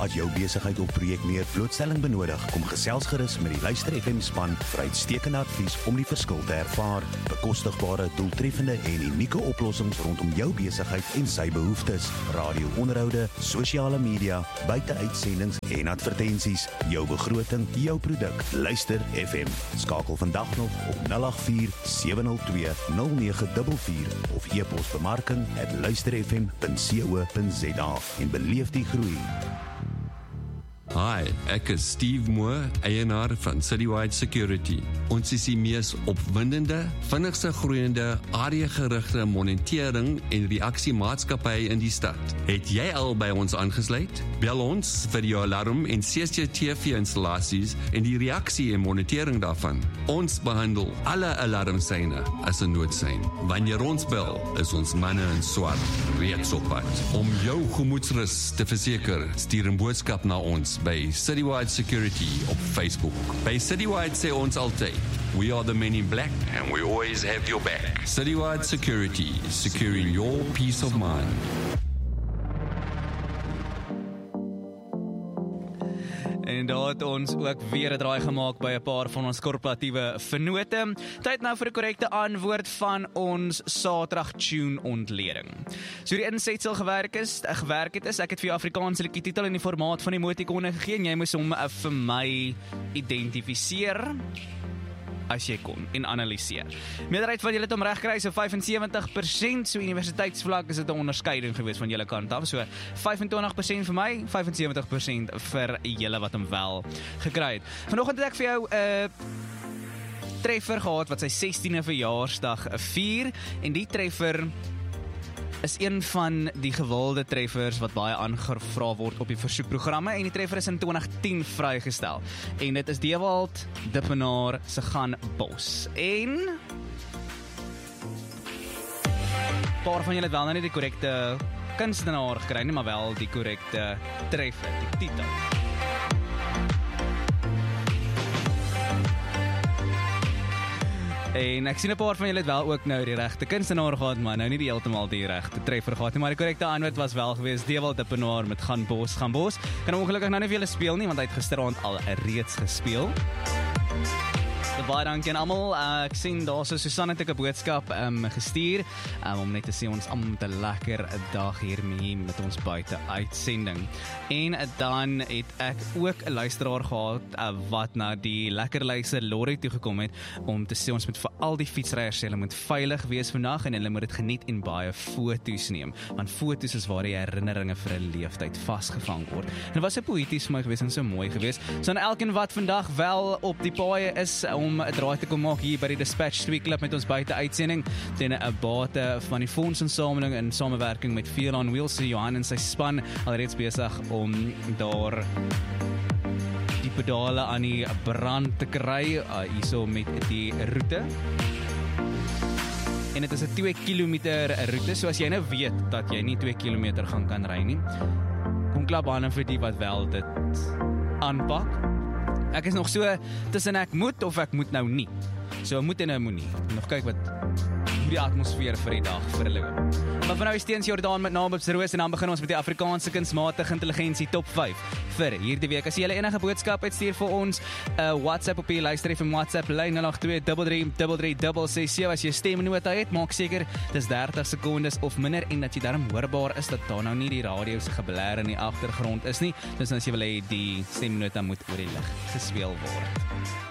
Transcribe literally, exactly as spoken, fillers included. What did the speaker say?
As jou besigheid of projek meer blootstelling benodig, kom gesels gerus met die Luister F M span vir uitstekende advies om die verskil te ervaar. Bekostigbare, doeltreffende en unieke oplossings rondom jou besigheid en sy behoeftes. Radio-onderhoude, sosiale media, buiteuitsendings en advertensies. Jou begroting, jou produk. Luister F M. Skakel vandag nog op nul agt vier sewe nul twee nul nege vier vier of e-pos bemarking at luisterfm punt co punt za en beleef die groei. Hi, ek is Steve Moore, eienaar van Citywide Security. Ons is die mees opwindende, vinnigste groeiende, areagerigte monitering en reaksiemaatskappy in die stad. Het jy al by ons aangesluit? Bel ons vir jou alarm en C C T V-installasies en die reaksie en monitering daarvan. Ons behandel alle alarmsyne as 'n noodsein. Wanneer ons bel, is ons manne in swart reeds op pad. Om jou gemoedsrus te verseker, stuur 'n boodskap na ons by Citywide Security op Facebook. By Citywide sê ons altyd, we are the men in black and we always have your back. Citywide Security, securing your peace of mind. En daar het ons ook weer 'n draai gemaak by 'n paar van ons korporatiewe vennote. Tyd nou vir 'n korrekte antwoord van ons Saterdag tune ontleding. So die insetsel gewerk is, gewerk het is, ek het vir jou Afrikaanse liedjie titel in die formaat van emotikone gegee en jy moes hom uh, vir my identifiseer as jy kon, en analiseer. Meerderheid van julle het hom reg gekry, so vyf en sewentig persent, so universiteitsvlak is dit 'n onderskeiding gewees van julle kant af, so vyf en twintig persent vir my, vyf en sewentig persent vir julle wat hom wel gekry het. Vanoggend het ek vir jou 'n uh, treffer gehad wat sy sestiende verjaarsdag vier, en die treffer is een van die gewilde treffers wat baie aangevra word op die versoekprogramme, en die treffer is in twintig tien vrygestel. En dit is Dewald Dippenaar se Gaan Bos. En 'n paar van julle het wel nou nie die korrekte kunstenaar gekry nie, maar wel die korrekte treffer, die titel. En ek sien 'n paar van julle het wel ook nou die regte kunstenaar gehad, maar nou nie die heeltemal die regte treffer gehad nie, maar die korrekte antwoord was wel geweest Dewald Dippenaar met Gaan Bos, Gaan Bos. Kan ongelukkig nou nie vir julle speel nie, want hy het gisteraand al reeds gespeel. Baie dankie aan almal. Uh, ek sien daar so Susanne het 'n boodskap um, gestuur um, om net te sê ons almal met 'n lekker dag hiermee met ons buite uitsending. En uh, dan het ek ook 'n luisteraar gehad uh, wat na die lekkerlyse lorry toe gekom het om te sê ons moet vir al die fietsryers sê hulle moet veilig wees vandag en hulle moet dit geniet en baie foto's neem, want foto's is waar die herinneringe vir 'n leeftyd vasgevang word. En dit was so poëties vir my gewees en so mooi gewees. So aan elkeen wat vandag wel op die paaie is om 'n draai te kom maak hier by die Dispatch Twee Klip met ons buite uitsending ten 'n bate van die fondsinsameling in samewerking met Feel on Wheels. So Johan en sy span alreeds besig om daar die pedale aan die brand te kry uh, hierso met die roete. En dit is 'n twee kilometer roete, so as jy nou weet dat jy nie twee kilometer gaan kan ry nie, kom klap hande vir die wat wel dit aanpak. Ek is nog so tussen ek moet of ek moet nou nie. So moet en nou moet nie. Nog kyk wat hoe die atmosfeer vir die dag verloop. Maar vir nou is Steens Jordaan met naam op sy roos en dan begin ons met die Afrikaanse kunsmatige intelligensie top vyf vir hierdie week. As jy julle enige boodskap uitstuur vir ons, uh, WhatsApp op die luister effe WhatsApp lyn nul agt twee drie drie drie drie ses sewe. As jy stemnota het, maak seker dis dertig sekondes of minder en dat jy daarom hoorbaar is dat daar nou nie die radio se geblær in die agtergrond is nie. Dus as jy wil hê die stemnota moet oor die lig gespeel word.